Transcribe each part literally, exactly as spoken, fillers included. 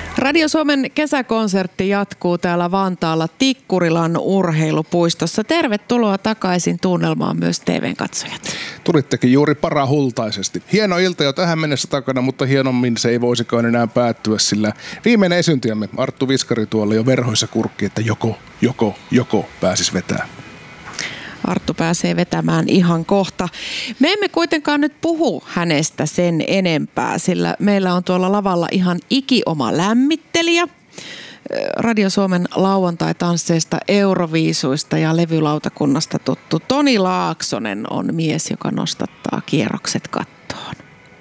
Radio Suomen kesäkonsertti jatkuu täällä Vantaalla Tikkurilan urheilupuistossa. Tervetuloa takaisin tunnelmaan myös T V:n katsojat. Tulittekin juuri parahultaisesti. Hieno ilta jo tähän mennessä takana, mutta hienommin se ei voisikaan enää päättyä, sillä viimeinen esiintyjämme Arttu Viskari tuolla jo verhoissa kurkki, että joko, joko, joko pääsis vetää. Arttu pääsee vetämään ihan kohta. Me emme kuitenkaan nyt puhu hänestä sen enempää, sillä meillä on tuolla lavalla ihan ikioma lämmittelijä. Radio Suomen lauantai-tansseista, euroviisuista ja levylautakunnasta tuttu Toni Laaksonen on mies, joka nostattaa kierrokset kattoon.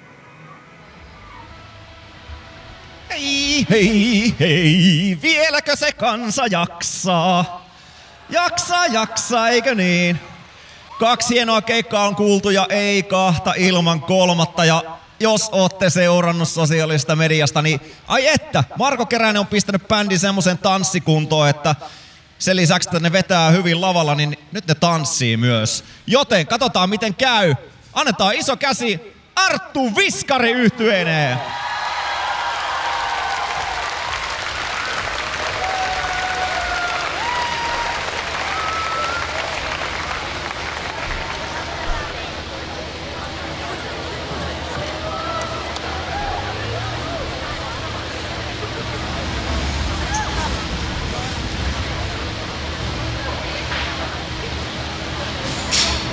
Hei, hei, hei, vieläkö se kansa jaksaa? Jaksaa, jaksaa, eikö niin? Kaksi hienoa keikkaa on kuultu ja ei kahta ilman kolmatta. Ja jos ootte seurannut sosiaalista mediasta, niin ai että, Marko Keränen on pistänyt bändin semmoisen tanssikuntoon, että sen lisäksi, että ne vetää hyvin lavalla, niin nyt ne tanssii myös. Joten katsotaan miten käy. Annetaan iso käsi Arttu Viskari -yhtyeeneen.